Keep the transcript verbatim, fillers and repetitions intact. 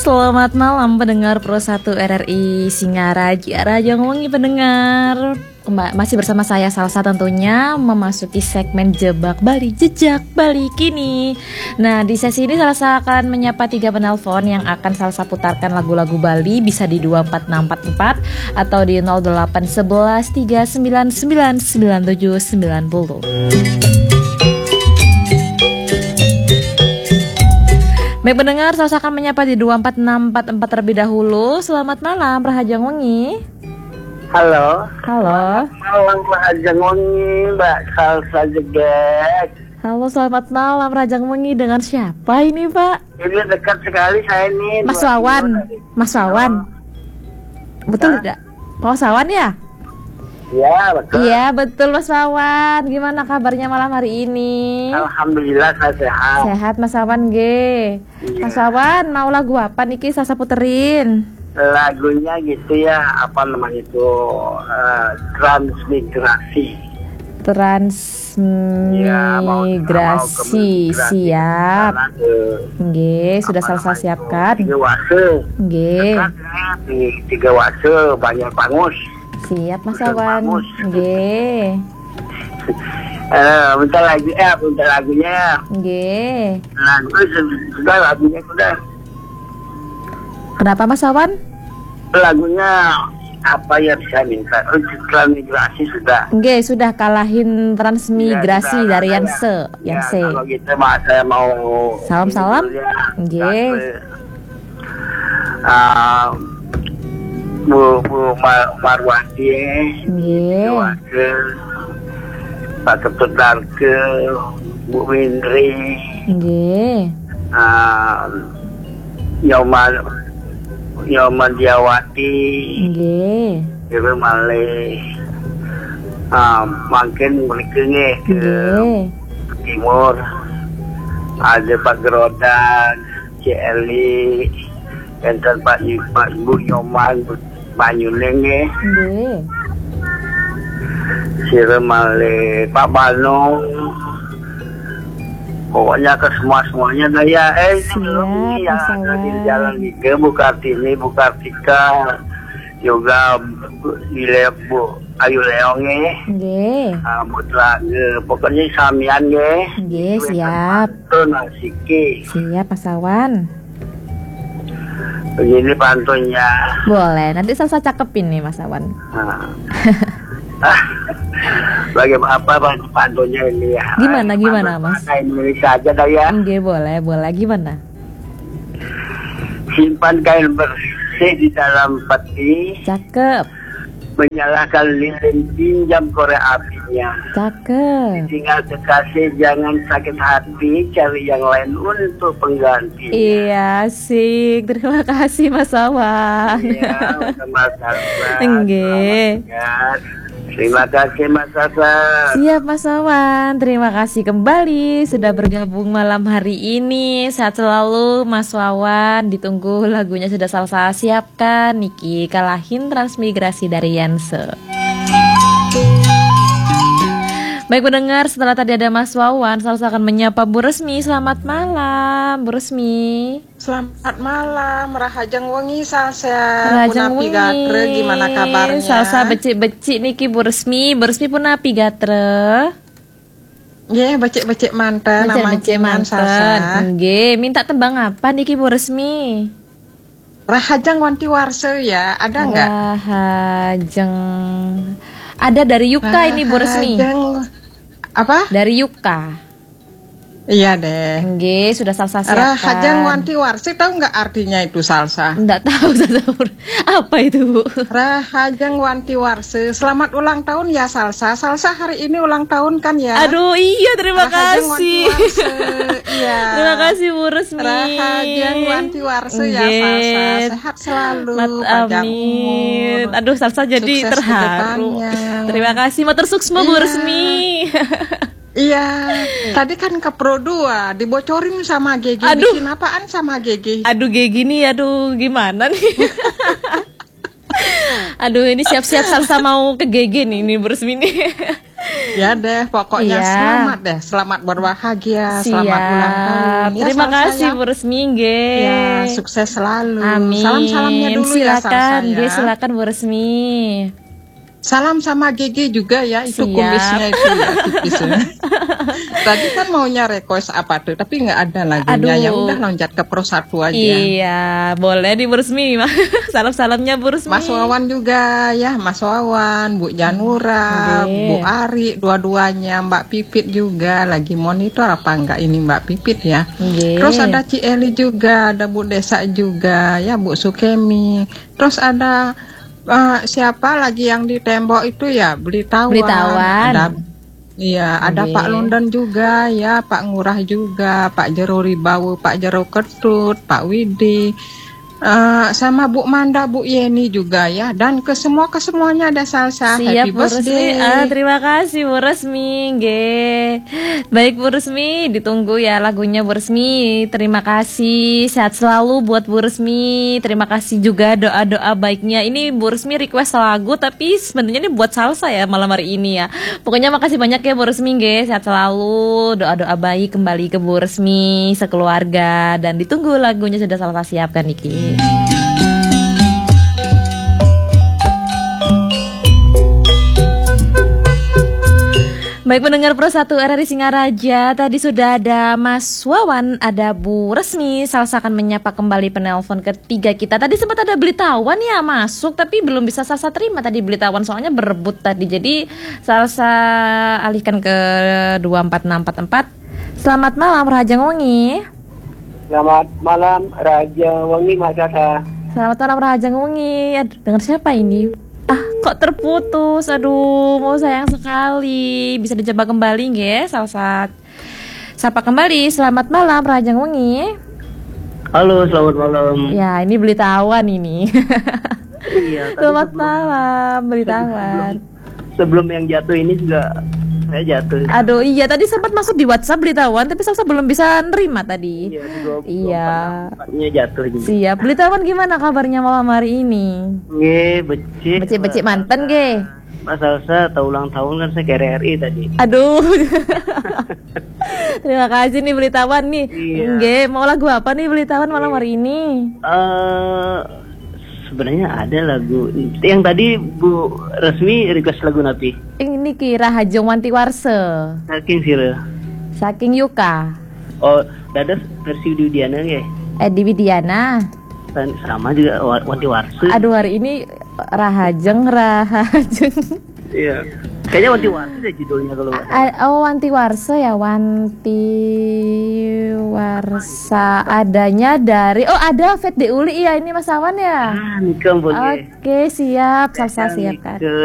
Selamat malam pendengar Pro satu R R I Singaraja, Raja Ngwangi pendengar. Mbak, masih bersama saya Salsa tentunya memasuki segmen Jebak Bali, Jejak Bali Kini. Nah, di sesi ini Salsa akan menyapa tiga penelpon yang akan Salsa putarkan lagu-lagu Bali, bisa di dua empat enam empat empat atau di nol delapan satu satu tiga sembilan sembilan sembilan tujuh sembilan nol. Baik pendengar, saya akan menyapa di dua empat enam empat empat terlebih dahulu. Selamat malam, Raja Ngwangi. Halo. Halo. Malam Raja Ngwangi, Mbak Salsa Jegek. Halo, selamat malam Raja Ngwangi. Dengan siapa ini, Pak? Ini dekat sekali saya ini. Mas Wawan. Mas Wawan. Betul tidak? Mas Wawan ya? Iya, betul. Iya, betul Mas Wawan. Gimana kabarnya malam hari ini? Alhamdulillah saya sehat. Sehat Mas Wawan, G. Iya. Mas Wawan, mau lagu apa niki Salsa puterin? Lagunya gitu ya, apa namanya itu, uh, transmigrasi. Transmigrasi, siap. Nggih, sudah Salsa siapkan. Tiga wase. Nggih. Di tiga wase banyak bangus. Siap Mas Wawan. Nggih. Eh, bentar lagi, eh, bentar lagunya. Nggih. Lagu sudah, lagunya sudah. Kenapa Mas Wawan? Lagunya apa ya bisa minta? Oh, transmigrasi sudah. Nggih, sudah kalahin transmigrasi Ya, dari yang ya. se, yang Ya, se. kalau gitu mah saya mau Salam-salam. ini dulu ya. Nggih. Ah, Bu Bu Mar Marwati, Nggih. Wakil Pak Ketut Darke, Bu Windri, Nggih. ah, Nyoman Nyoman Diawati, Nggih. Ibu Malih, ah, makin berikutnya ke Nggih. timur, ada Pak Gerodan, C Eli, enten Pak Ibu, Pak Ibu Nyoman, Pak Yuneng, Nggih. Sire Malih, Pak Balong, pokoknya ke semua-semuanya dah ya. Eh, ini belum ini yang Mas ada di Wawan. Jalan Liga, Bu Kartini, Bu Kartika, juga Bu Ile, Bu Ayu Leonge, Nggih. ah, Bu Tlaga, pokoknya samian ya. Nggih, siap. Itu nasiki. Siap Mas Wawan. Begini pantunnya. Boleh, nanti Salsa cakepin nih Mas Wawan. Nah. Bagaimana apa pantunnya ini ya? Gimana, gimana, Mas? Bahasa Indonesia aja dah ya. Nggih, boleh, boleh. Gimana? Simpan kain bersih di dalam peti, Cakep. menyalakan lilin, pinjam korek apinya. Cakep. Tinggal kekasih, jangan sakit hati, cari yang lain untuk pengganti. Iya, asik. Terima kasih Mas Wawan. Iya, sama-sama. Nggih. Terima kasih Mas Hasan. Siap Mas Wawan. Terima kasih kembali sudah bergabung malam hari ini. Sehat selalu Mas Wawan. Ditunggu lagunya sudah Salsa siapkan. Niki kalahin transmigrasi dari Yanse. Baik pendengar, setelah tadi ada Mas Wawan, Salsa akan menyapa Bu Resmi. Selamat malam Bu Resmi. Selamat malam, Rahaja Ngwangi Salsa. Raja Punapi gatre, gimana kabarnya? Salsa becik-becik niki Bu Resmi. Bu Resmi punapi gatre. Ya, becek-becek manten, nama Becik-becik mantan manten. Salsa. Nggih, minta tembang apa niki Bu Resmi? Rahaja Ngwanti Warse ya, ada nggak? Rahajeng. Ada dari Yuka ini Bu Resmi. Rahajeng- Apa? Dari Yuka. Iya deh. Nggih, sudah Salsa siapkan. Rahaja Ngwanti Warse, tahu nggak artinya itu Salsa? Enggak tahu Salsa. Apa itu Bu? Rahaja Ngwanti Warse, selamat ulang tahun ya Salsa. Salsa hari ini ulang tahun kan ya? Aduh iya, terima Rahaja Ngwanti kasih. Warse, iya. Terima kasih Bu Resmi. Rahaja Ngwanti Warse ya Nggih. Salsa. Sehat selalu, Mat, panjang amin. umur. Aduh Salsa jadi Sukses terharu. kedepannya. Terima kasih Matur suksma Bu Iya. Resmi. Iya, tadi kan ke Pro dua dibocorin sama Gigi. Aduh. Bikin apaan sama Gigi? Aduh kayak gini, aduh gimana nih? Aduh ini siap-siap Salsa mau ke G G nih, ini beresmi nih. Ya deh, pokoknya Iya. selamat deh, selamat berbahagia, Siap. selamat ulang tahun. Ya, Terima Salsa, kasih ya. Bu Resmi, nge. Ya, sukses selalu. Amin. Salam-salamnya dulu ya, Salsa Silakan, ya. nge, silakan Bu Resmi. Salam sama Gigi juga ya, itu Siap. kumisnya itu ya, tipisnya. Tadi kan maunya request apa tuh, tapi nggak ada lagunya. Aduh. Ya udah loncat ke Pro satu aja. Iya, boleh di Bu Resmi. Salam-salamnya Bu Resmi. Mas Wawan juga ya, Mas Wawan, Bu Janura, Oke. Bu Ari, dua-duanya, Mbak Pipit juga lagi monitor apa enggak ini Mbak Pipit ya. Oke. Terus ada Ci Eli juga, ada Bu Desa juga, ya Bu Sukemi. Terus ada eh, siapa lagi yang di tembok itu ya, Belitawan. Belitawan. Ada, iya, ada Oke. Pak London juga ya, Pak Ngurah juga, Pak Jero Ribawu, Pak Jero Ketut, Pak Widi. Eh, sama Bu Manda, Bu Yeni juga ya, dan ke semua ke semuanya ada Salsa. Siap Happy Bu Resmi. birthday. Ah, terima kasih Bu Resmi, nge. Baik Bu Resmi, ditunggu ya lagunya Bu Resmi. Terima kasih, sehat selalu buat Bu Resmi. Terima kasih juga doa-doa baiknya. Ini Bu Resmi request lagu, tapi sebenarnya ini buat salsa ya malam hari ini ya. Pokoknya makasih banyak ya Bu Resmi, nge. Sehat selalu, doa-doa baik kembali ke Bu Resmi sekeluarga, dan ditunggu lagunya sudah Salsa siapkan Niki. Baik pendengar Pro satu R R I Singaraja, tadi sudah ada Mas Wawan, ada Bu Resmi. Salsa akan menyapa kembali penelpon ketiga kita. Tadi sempat ada Belitawan ya masuk, tapi belum bisa Salsa terima tadi Belitawan, soalnya berebut tadi. Jadi Salsa alihkan ke dua empat enam empat empat. Selamat malam Raja Ngongi. Selamat malam Raja Wangi Mas Salsa. Selamat malam Raja Ngongi. Aduh, dengar siapa ini? Ah, kok terputus? Aduh, mau sayang sekali. Bisa dicoba kembali nggak? Salsa sapa kembali. Selamat malam Raja Ngongi. Halo, selamat malam. Ya, ini Belitawan ini. Iya, tadi Selamat sebelum- malam Belitawan. Sebelum yang jatuh ini juga saya jatuh. Aduh, iya tadi sempat masuk di WhatsApp Belitawan, tapi Salsa belum bisa nerima tadi. Iya, di dua- Iya. dua jatuh juga. Siap. Belitawan gimana kabarnya malam hari ini? Nge, becik. Becik-becik mantan, ge. Mas Salsa, tahu ulang tahun kan saya ke R R I tadi. Aduh. Terima kasih nih Belitawan nih. Iya. Nge, mau lagu apa nih Belitawan malam hari ini? Eh, sebenarnya ada lagu yang tadi Bu Resmi request lagu napi. Ini kira Hajong Wanti Warse. Saking sira. Saking Yuka. Oh, ada versi Dudiana ya. Edi Widiana. Sama juga wa- Wanti Warse. Aduh hari ini Rahajeng Rahajeng. Iya. Kayaknya Wanti Warse deh judulnya kalau nggak salah. A- Oh Wanti Warsa ya, Wanti Warsa adanya dari, oh ada Fet Deuli, iya ini Mas Awan ya. Ah, nikah boleh. Oke siap, Salsa siap kan.